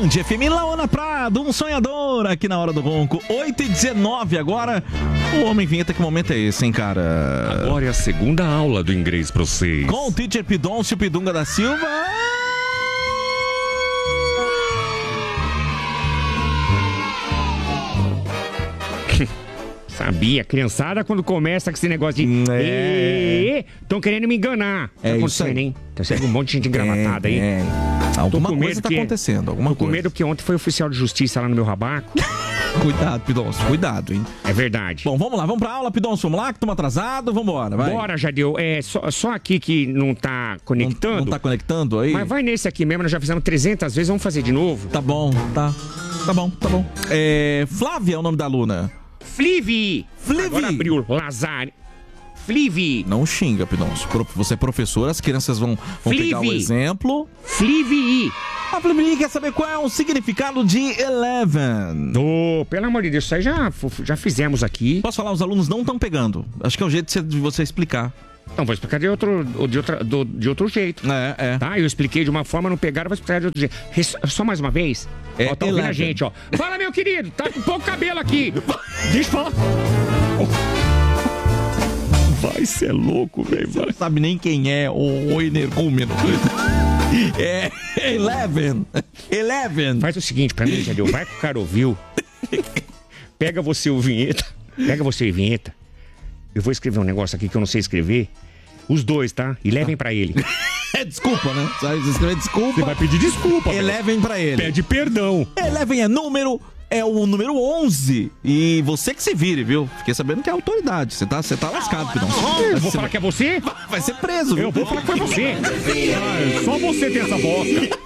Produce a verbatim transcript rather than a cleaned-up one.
Band F M, Laona Prado, um sonhador aqui na Hora do Ronco. oito e dezenove agora. O Homem Vinheta, que momento é esse, hein, cara? Agora é a segunda aula do inglês pra vocês. Com o teacher Pidoncio Pidunga da Silva. Sabia, criançada, quando começa com esse negócio de... É. Estão querendo me enganar. É Tá isso acontecendo, aí. hein? Tá sendo um monte de gente engravatada aí. É, é. Alguma Tô com coisa medo tá que- acontecendo, alguma Tô com coisa. medo que ontem foi oficial de justiça lá no meu rabaco. Cuidado, Pidoncio, cuidado, hein? É verdade. Bom, vamos lá, vamos pra aula, Pidoncio, vamos lá, que estamos atrasados, vambora, vai. Bora, Jadeu. É só, só aqui que não tá conectando. Não, não tá conectando aí? Mas vai nesse aqui mesmo, nós já fizemos trezentas vezes, vamos fazer de novo. Tá bom, tá. Tá bom, tá bom. É, Flávia é o nome da aluna. Flivi. Flivi. Agora abriu. Lazare. Flivi. Não xinga, Pidoncio. Pro- Você é professora, as crianças vão, vão pegar o Flivi. exemplo. Flivi. A Flivi quer saber qual é o significado de Eleven. Ô, pelo amor de Deus, isso aí já, já fizemos aqui. Posso falar, os alunos não estão pegando. Acho que é o jeito de você- de você explicar. Então, vou explicar de outro, de outra, do- de outro jeito. É, é. Tá? Eu expliquei de uma forma, não pegaram, vou explicar de outro jeito. Res- Só mais uma vez. É Ó, tá ouvindo a Eleven. gente, ó. Fala, meu querido, tá com pouco cabelo aqui. Deixa eu falar. Vai, cê é louco, velho. Você não sabe nem quem é o, o energúmeno. É Eleven. Eleven. Faz o seguinte pra mim, entendeu? Vai que o cara ouviu. Pega você o vinheta. Pega você o vinheta. Eu vou escrever um negócio aqui que eu não sei escrever. Os dois, tá? E levem pra ele. É desculpa, né? Você escrever desculpa. Você vai pedir desculpa. velho. Eleven pra ele. Pede perdão. Eleven é número, é o número onze. E você que se vire, viu? Fiquei sabendo que é autoridade. Você tá, você tá lascado, Pidoncio. Eu vou falar que é você? Vai ser preso, viu? Eu vou falar que foi você. Ah, só você tem essa bosta.